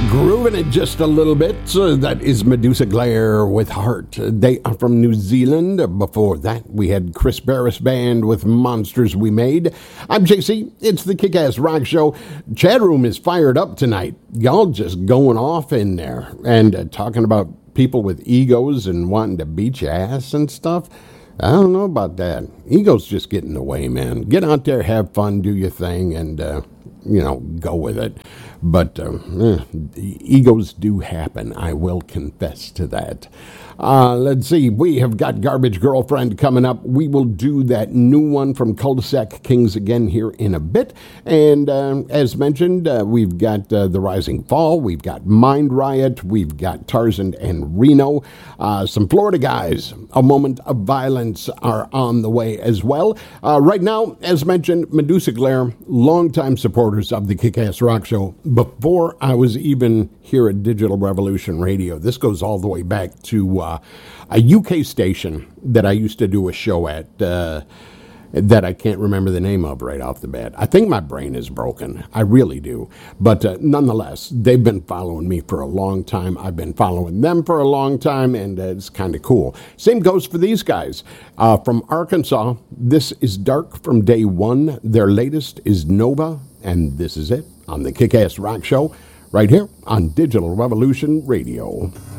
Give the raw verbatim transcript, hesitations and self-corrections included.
Grooving it just a little bit. Uh, that is Medusa Glare with Heart. Uh, they are from New Zealand. Uh, before that, we had Chris Barris Band with Monsters We Made. I'm J C. It's the Kick-Ass Rock Show. Chat room is fired up tonight. Y'all just going off in there and uh, talking about people with egos and wanting to beat your ass and stuff. I don't know about that. Ego's just get in the way, man. Get out there, have fun, do your thing, and, uh, you know, go with it. But uh, eh, egos do happen. I will confess to that. Uh, let's see. We have got Garbage Girlfriend coming up. We will do that new one from Cul-de-sac Kings again here in a bit. And uh, as mentioned, uh, we've got uh, The Rising Fall. We've got Mind Riot. We've got Tarzan and Reno. Uh, some Florida guys. A Moment of Violence are on the way as well. Uh, right now, as mentioned, Medusa Glare, longtime supporters of the Kick-Ass Rock Show. Before I was even here at Digital Revolution Radio, this goes all the way back to uh, a U K station that I used to do a show at uh, that I can't remember the name of right off the bat. I think my brain is broken. I really do. But uh, nonetheless, they've been following me for a long time. I've been following them for a long time, and uh, it's kind of cool. Same goes for these guys. Uh, from Arkansas, this is Dark from Day One. Their latest is Nova, and this is it on the Kick-Ass Rock Show right here on Digital Revolution Radio.